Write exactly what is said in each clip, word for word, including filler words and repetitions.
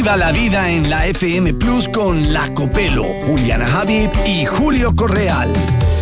Viva la vida en la F M Plus con La Copelo, Juliana Habib y Julio Correal.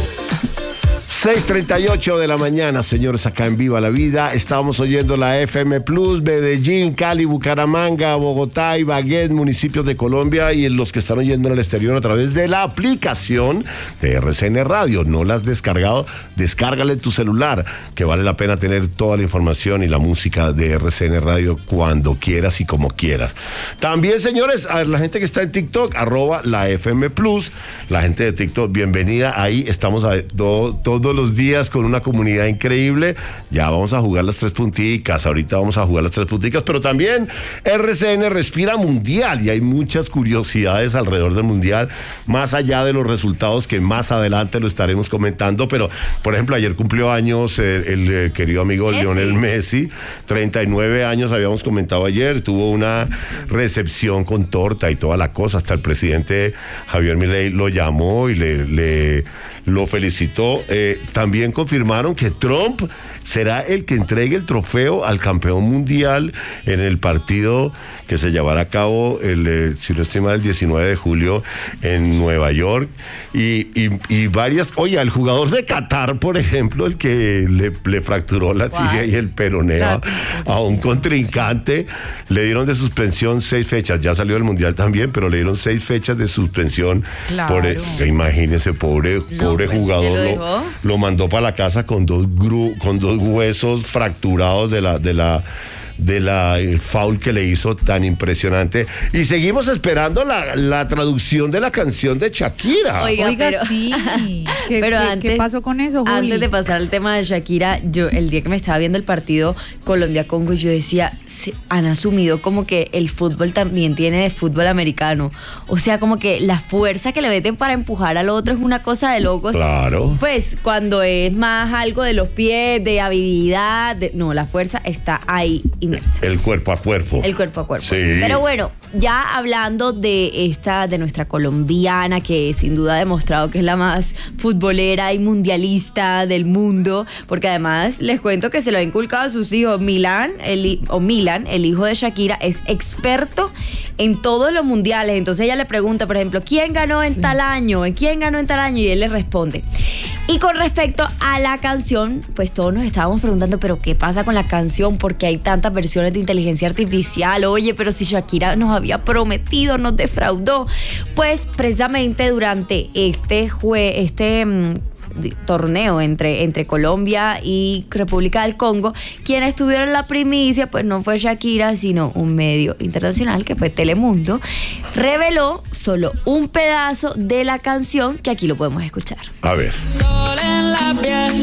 seis treinta y ocho de la mañana, señores, acá en Viva la Vida. Estamos oyendo la F M Plus, Medellín, Cali, Bucaramanga, Bogotá, Ibagué, municipios de Colombia, y los que están oyendo en el exterior a través de la aplicación de R C N Radio. No la has descargado, descárgala en tu celular, que vale la pena tener toda la información y la música de R C N Radio cuando quieras y como quieras. También, señores, a la gente que está en TikTok, arroba la F M Plus, la gente de TikTok, bienvenida. Ahí estamos a todo, todo los días con una comunidad increíble. Ya vamos a jugar las tres punticas, ahorita vamos a jugar las tres punticas, pero también R C N respira mundial y hay muchas curiosidades alrededor del mundial, más allá de los resultados que más adelante lo estaremos comentando. Pero, por ejemplo, ayer cumplió años el, el, el querido amigo Messi. Lionel Messi, treinta y nueve años, habíamos comentado ayer, tuvo una recepción con torta y toda la cosa, hasta el presidente Javier Milei lo llamó y le, le lo felicitó. Eh, también confirmaron que Trump será el que entregue el trofeo al campeón mundial en el partido que se llevará a cabo el, eh, si no estoy mal, el diecinueve de julio en Nueva York. Y, y, y varias, oye, el jugador de Qatar, por ejemplo, el que le, le fracturó la tibia y el peroné a, a un contrincante, le dieron de suspensión seis fechas. Ya salió del mundial también, pero le dieron seis fechas de suspensión. Claro. Por, eh, imagínese, pobre, No, pobre pues, jugador, ¿lo lo, dejó? lo mandó para la casa con dos gru, con dos huesos fracturados de la de la de la eh, foul que le hizo tan impresionante. Y seguimos esperando la, la traducción de la canción de Shakira. Oiga, Oiga, pero, sí. ¿Qué, pero qué- antes, ¿qué pasó con eso, Juli? Antes de pasar al tema de Shakira, yo el día que me estaba viendo el partido Colombia-Congo, yo decía, se han asumido como que el fútbol también tiene de fútbol americano. O sea, como que la fuerza que le meten para empujar al otro es una cosa de locos. Claro. Pues cuando es más algo de los pies, de habilidad, de- no, la fuerza está ahí inmersa. El cuerpo a cuerpo. El cuerpo a cuerpo. Sí. Sí. Pero bueno, ya hablando de esta, de nuestra colombiana, que sin duda ha demostrado que es la más futbolera y mundialista del mundo, porque además les cuento que se lo ha inculcado a sus hijos. Milan, el, hi- o Milan, el hijo de Shakira, es experto en todos los mundiales. Entonces ella le pregunta, por ejemplo, ¿quién ganó en tal año? ¿En quién ganó en tal año? Y él le responde. Y con respecto a la canción, pues todos nos estábamos preguntando, pero ¿qué pasa con la canción? Porque hay tantas versiones de inteligencia artificial. Oye, pero si Shakira nos había prometido, nos defraudó. Pues precisamente durante este jue, este mm, di- torneo entre, entre Colombia y República del Congo, quienes tuvieron la primicia, pues no fue Shakira, sino un medio internacional que fue Telemundo. Reveló solo un pedazo de la canción que aquí lo podemos escuchar. A ver. Sol en la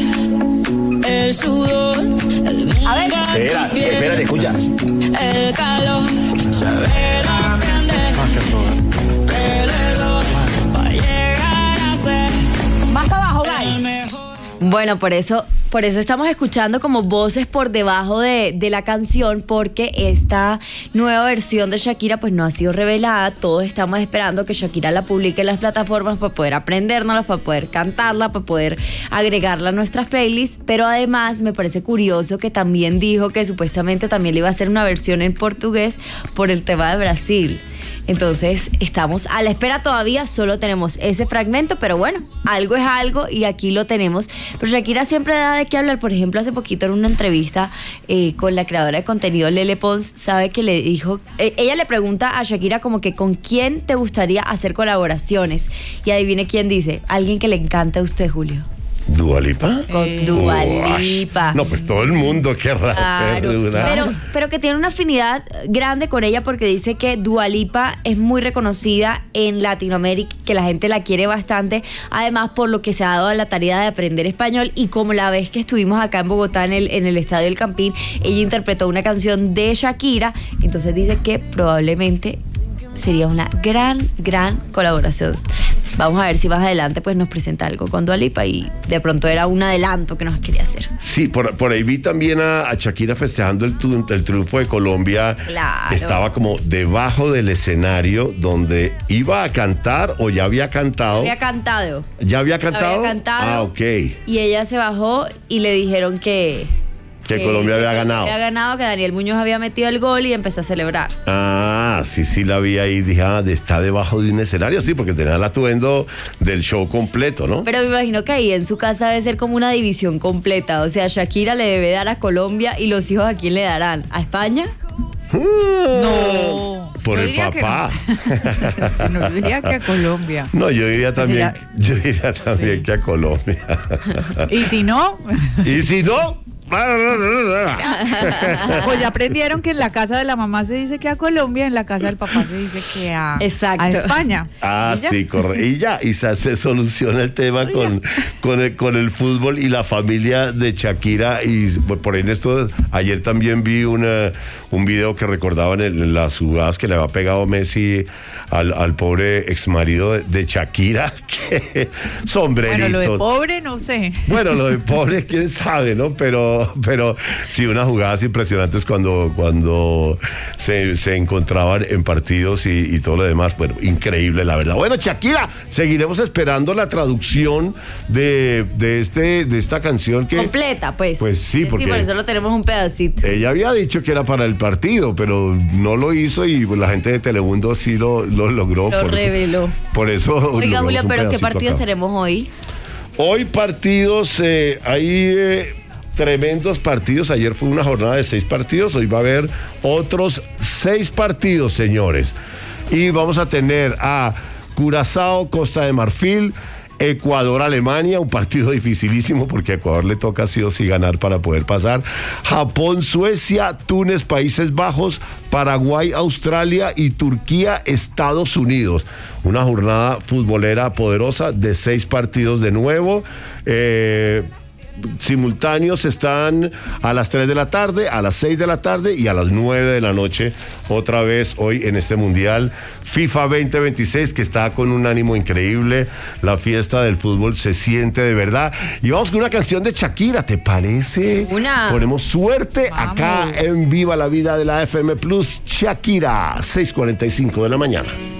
piel, el sudor, el A ver. Espera, espérate, escucha. el calor, se ve la prende, el reloj, va a llegar a ser Más para abajo, el guys. mejor. Bueno, por eso, por eso estamos escuchando como voces por debajo de, de la canción, porque esta nueva versión de Shakira pues no ha sido revelada. Todos estamos esperando que Shakira la publique en las plataformas para poder aprendérnosla, para poder cantarla, para poder agregarla a nuestras playlists. Pero además me parece curioso que también dijo que supuestamente también le iba a hacer una versión en portugués por el tema de Brasil. Entonces estamos a la espera todavía, solo tenemos ese fragmento, pero bueno, algo es algo y aquí lo tenemos. Pero Shakira siempre da de qué hablar. Por ejemplo, hace poquito en una entrevista eh, con la creadora de contenido Lele Pons, sabe que le dijo, eh, ella le pregunta a Shakira como que con quién te gustaría hacer colaboraciones, y adivine quién dice, alguien que le encanta a usted, Julio. ¿Dua Lipa? Con Eh. Dua Uash. Lipa. No, pues todo el mundo querrá hacer Claro, una. pero, pero que tiene una afinidad grande con ella, porque dice que Dua Lipa es muy reconocida en Latinoamérica, que la gente la quiere bastante, además por lo que se ha dado a la tarea de aprender español. Y como la vez que estuvimos acá en Bogotá en el, en el Estadio del Campín, ella interpretó una canción de Shakira, entonces dice que probablemente sería una gran, gran colaboración. Vamos a ver si más adelante pues nos presenta algo con Dua Lipa, y de pronto era un adelanto que nos quería hacer. Sí, por, por ahí vi también a, a Shakira festejando el, tu- el triunfo de Colombia. Claro. Estaba como debajo del escenario donde iba a cantar o ya había cantado. Había cantado. ¿Ya había cantado? Había cantado. Ah, ok. Y ella se bajó y le dijeron que, Que Colombia había ganado. Había ganado, que Daniel Muñoz había metido el gol y empezó a celebrar. Ah, sí, sí la vi ahí. Dije, ah, está debajo de un escenario, sí, porque tenía el atuendo del show completo, ¿no? Pero me imagino que ahí en su casa debe ser como una división completa. O sea, Shakira le debe dar a Colombia y los hijos ¿a quién le darán? ¿A España? No. Por yo el diría que papá. No. Si no, yo diría que a Colombia. No, yo diría también, Sería- yo diría también Sí. que a Colombia. Y si no, Y si no, pues ya aprendieron que en la casa de la mamá se dice que a Colombia, en la casa del papá se dice que a, Exacto. a España. ah, ¿Y ya? sí, correcto. Y ya, y se, se soluciona el tema con, con, el, con el fútbol y la familia de Shakira. Y por por ahí en esto, ayer también vi una, un video que recordaban el- las jugadas que le había pegado Messi al, al pobre exmarido de, de Shakira. Que sombrerito. Bueno, lo de pobre no sé. Bueno, lo de pobre, quién sabe, ¿no? Pero, pero sí, unas jugadas impresionantes cuando, cuando se, se encontraban en partidos y, y todo lo demás. Bueno, increíble, la verdad. Bueno, Shakira, seguiremos esperando la traducción de, de, este, de esta canción que... Completa, pues. Pues sí, porque- Sí, por eso lo tenemos un pedacito. Ella había dicho que era para el partido, pero no lo hizo y pues, la gente de Telemundo sí lo, lo logró. Lo por, reveló. Por eso... Oiga, logramos Julio, un pero ¿qué pedacito partidos acá. tenemos hoy? Hoy partidos, eh, hay eh, tremendos partidos. Ayer fue una jornada de seis partidos. Hoy va a haber otros seis partidos, señores. Y vamos a tener a Curazao, Costa de Marfil, Ecuador, Alemania, un partido dificilísimo porque a Ecuador le toca sí o sí ganar para poder pasar. Japón, Suecia, Túnez, Países Bajos, Paraguay, Australia y Turquía, Estados Unidos. Una jornada futbolera poderosa de seis partidos de nuevo. Eh, simultáneos están a las tres de la tarde, a las seis de la tarde y a las nueve de la noche, otra vez hoy en este Mundial FIFA veinte veintiséis, que está con un ánimo increíble. La fiesta del fútbol se siente de verdad. Y vamos con una canción de Shakira, ¿te parece? Una. Ponemos suerte Vamos. acá en Viva la Vida de la F M Plus. Shakira, seis cuarenta y cinco de la mañana.